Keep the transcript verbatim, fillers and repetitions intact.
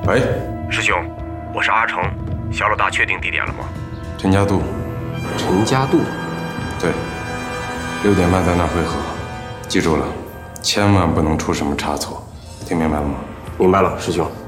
喂， 师兄，我是阿成，小老大确定地点了吗？ 陈家渡。 陈家渡。 对，六点半在那儿会合。记住了，千万不能出什么差错，听明白了吗？ 明白了，师兄。